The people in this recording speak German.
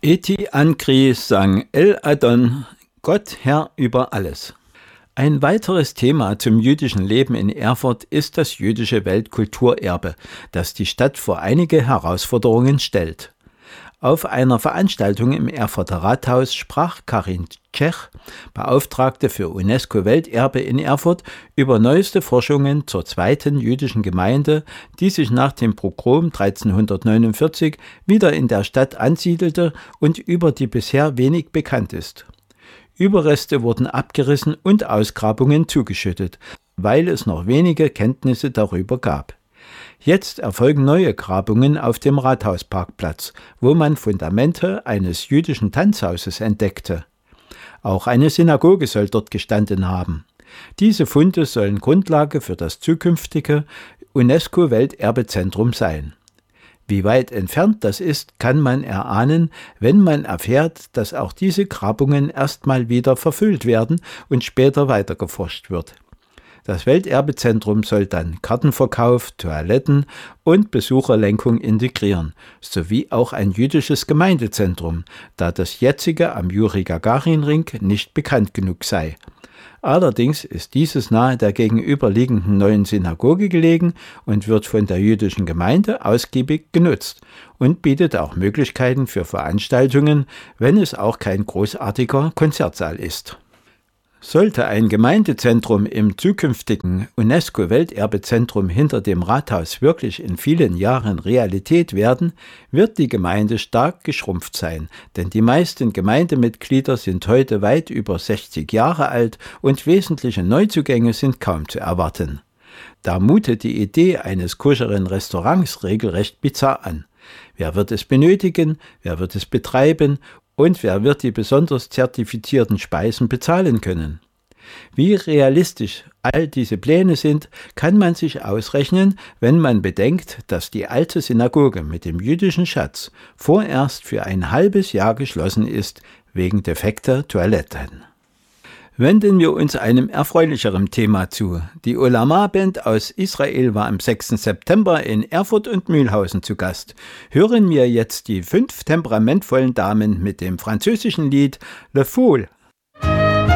Eti Ankri sang El Adon, Gott Herr über alles. Ein weiteres Thema zum jüdischen Leben in Erfurt ist das jüdische Weltkulturerbe, das die Stadt vor einige Herausforderungen stellt. Auf einer Veranstaltung im Erfurter Rathaus sprach Karin Tschech, Beauftragte für UNESCO-Welterbe in Erfurt, über neueste Forschungen zur zweiten jüdischen Gemeinde, die sich nach dem Pogrom 1349 wieder in der Stadt ansiedelte und über die bisher wenig bekannt ist. Überreste wurden abgerissen und Ausgrabungen zugeschüttet, weil es noch wenige Kenntnisse darüber gab. Jetzt erfolgen neue Grabungen auf dem Rathausparkplatz, wo man Fundamente eines jüdischen Tanzhauses entdeckte. Auch eine Synagoge soll dort gestanden haben. Diese Funde sollen Grundlage für das zukünftige UNESCO-Welterbezentrum sein. Wie weit entfernt das ist, kann man erahnen, wenn man erfährt, dass auch diese Grabungen erstmal wieder verfüllt werden und später weitergeforscht wird. Das Welterbezentrum soll dann Kartenverkauf, Toiletten und Besucherlenkung integrieren, sowie auch ein jüdisches Gemeindezentrum, da das jetzige am Juri-Gagarin-Ring nicht bekannt genug sei. Allerdings ist dieses nahe der gegenüberliegenden neuen Synagoge gelegen und wird von der jüdischen Gemeinde ausgiebig genutzt und bietet auch Möglichkeiten für Veranstaltungen, wenn es auch kein großartiger Konzertsaal ist. Sollte ein Gemeindezentrum im zukünftigen UNESCO-Welterbezentrum hinter dem Rathaus wirklich in vielen Jahren Realität werden, wird die Gemeinde stark geschrumpft sein, denn die meisten Gemeindemitglieder sind heute weit über 60 Jahre alt und wesentliche Neuzugänge sind kaum zu erwarten. Da mutet die Idee eines koscheren Restaurants regelrecht bizarr an. Wer wird es benötigen, wer wird es betreiben und wer wird die besonders zertifizierten Speisen bezahlen können? Wie realistisch all diese Pläne sind, kann man sich ausrechnen, wenn man bedenkt, dass die alte Synagoge mit dem jüdischen Schatz vorerst für ein halbes Jahr geschlossen ist, wegen defekter Toiletten. Wenden wir uns einem erfreulicheren Thema zu. Die Olama-Band aus Israel war am 6. September in Erfurt und Mühlhausen zu Gast. Hören wir jetzt die 5 temperamentvollen Damen mit dem französischen Lied Le Foule.